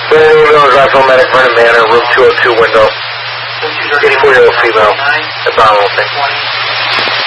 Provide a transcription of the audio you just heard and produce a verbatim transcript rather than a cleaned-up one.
Ambulance, Roswell Medic, Vernon Manor, room two oh two window. eighty-four-year-old female. That's all I'm saying.